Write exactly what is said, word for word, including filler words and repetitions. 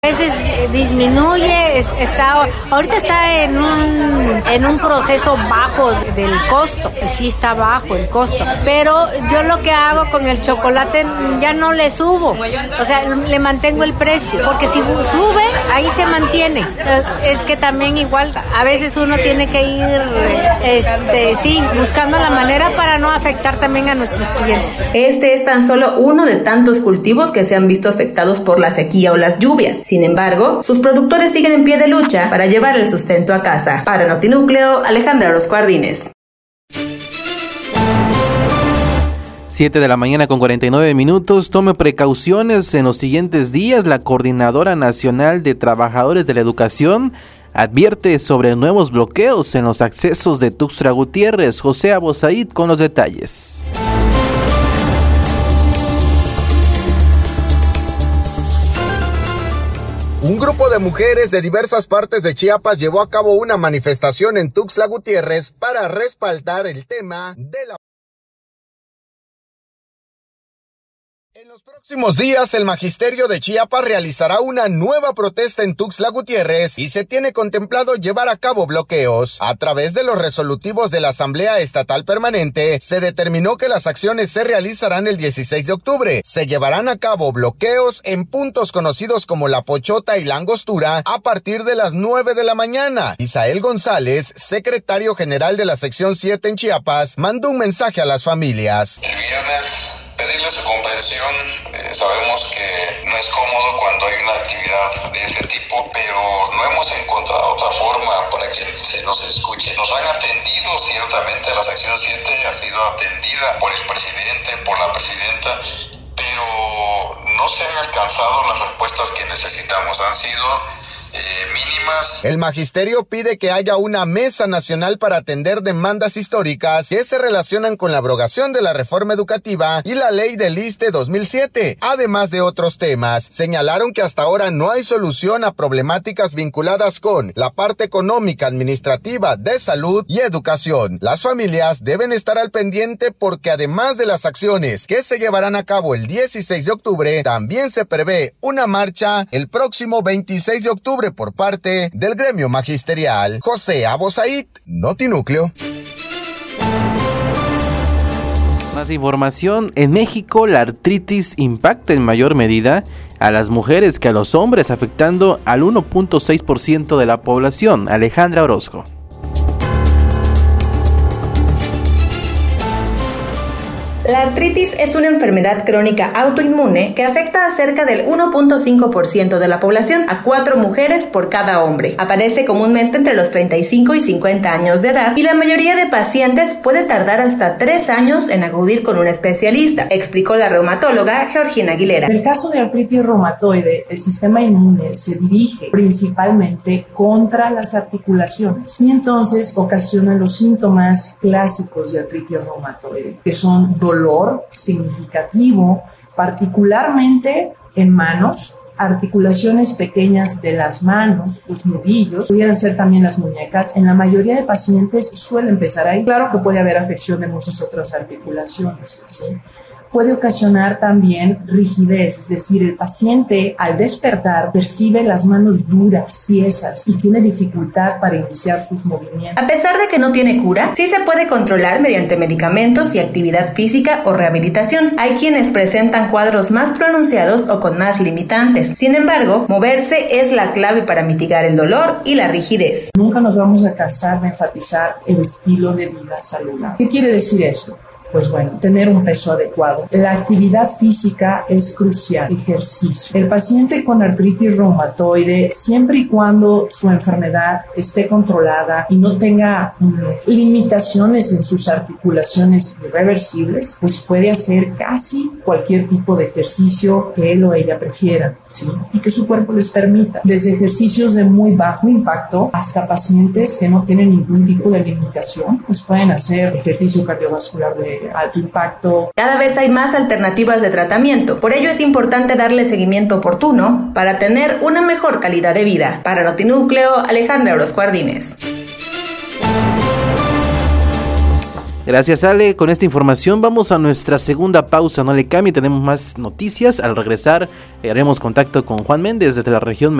A veces disminuye, es, está, ahorita está en un, en un proceso bajo del costo, sí está bajo el costo, pero yo lo que hago con el chocolate ya no le subo, o sea, le mantengo el precio, porque si sube, ahí se mantiene. Es que también igual, a veces uno tiene que ir, este, sí, buscando la manera para no afectar también a nuestros clientes. Este es tan solo uno de tantos cultivos que se han visto afectados por la sequía o las lluvias. Sin embargo, sus productores siguen en pie de lucha para llevar el sustento a casa. Para Notinúcleo, Alejandra Orozco Ardínez. siete de la mañana con cuarenta y nueve minutos. Tome precauciones en los siguientes días. La Coordinadora Nacional de Trabajadores de la Educación advierte sobre nuevos bloqueos en los accesos de Tuxtla Gutiérrez. José Abosaid con los detalles. Un grupo de mujeres de diversas partes de Chiapas llevó a cabo una manifestación en Tuxtla Gutiérrez para respaldar el tema de la... En los próximos días, el Magisterio de Chiapas realizará una nueva protesta en Tuxtla Gutiérrez y se tiene contemplado llevar a cabo bloqueos. A través de los resolutivos de la Asamblea Estatal Permanente, se determinó que las acciones se realizarán el dieciséis de octubre. Se llevarán a cabo bloqueos en puntos conocidos como La Pochota y La Angostura a partir de las nueve de la mañana. Isael González, secretario general de la sección siete en Chiapas, mandó un mensaje a las familias. El viernes pedirle su comprensión. Eh, sabemos que no es cómodo cuando hay una actividad de ese tipo, pero no hemos encontrado otra forma para que se nos escuche. Nos han atendido, ciertamente la sección siete ha sido atendida por el presidente, por la presidenta, pero no se han alcanzado las respuestas que necesitamos. Han sido Eh, mínimas. El magisterio pide que haya una mesa nacional para atender demandas históricas que se relacionan con la abrogación de la reforma educativa y la ley del ISSSTE dos mil siete, además de otros temas. Señalaron que hasta ahora no hay solución a problemáticas vinculadas con la parte económica, administrativa, de salud y educación. Las familias deben estar al pendiente porque además de las acciones que se llevarán a cabo el dieciséis de octubre, también se prevé una marcha el próximo veintiséis de octubre por parte del gremio magisterial. José Abosaid, Notinúcleo. Más información. En México, la artritis impacta en mayor medida a las mujeres que a los hombres, afectando al uno punto seis por ciento de la población. Alejandra Orozco. La artritis es una enfermedad crónica autoinmune que afecta a cerca del uno punto cinco por ciento de la población, a cuatro mujeres por cada hombre. Aparece comúnmente entre los treinta y cinco y cincuenta años de edad y la mayoría de pacientes puede tardar hasta tres años en acudir con un especialista, explicó la reumatóloga Georgina Aguilera. En el caso de artritis reumatoide, el sistema inmune se dirige principalmente contra las articulaciones y entonces ocasiona los síntomas clásicos de artritis reumatoide, que son dolor significativo, particularmente en manos, articulaciones pequeñas de las manos, los nudillos, pudieran ser también las muñecas. En la mayoría de pacientes suele empezar ahí. Claro que puede haber afección de muchas otras articulaciones, ¿sí? Puede ocasionar también rigidez, es decir, el paciente al despertar percibe las manos duras, tiesas y tiene dificultad para iniciar sus movimientos. A pesar de que no tiene cura, sí se puede controlar mediante medicamentos y actividad física o rehabilitación. Hay quienes presentan cuadros más pronunciados o con más limitantes. Sin embargo, moverse es la clave para mitigar el dolor y la rigidez. Nunca nos vamos a cansar de enfatizar el estilo de vida saludable. ¿Qué quiere decir esto? Pues bueno, tener un peso adecuado. La actividad física es crucial, ejercicio. El paciente con artritis reumatoide, siempre y cuando su enfermedad esté controlada y no tenga um, limitaciones en sus articulaciones irreversibles, pues puede hacer casi cualquier tipo de ejercicio que él o ella prefiera, ¿sí? Y que su cuerpo les permita. Desde ejercicios de muy bajo impacto hasta pacientes que no tienen ningún tipo de limitación, pues pueden hacer ejercicio cardiovascular de alto impacto. Cada vez hay más alternativas de tratamiento, por ello es importante darle seguimiento oportuno para tener una mejor calidad de vida. Para Notinúcleo, Alejandra Orozco Ardínez. Gracias, Ale. Con esta información vamos a nuestra segunda pausa. No le cambie, tenemos más noticias. Al regresar haremos contacto con Juan Méndez desde la región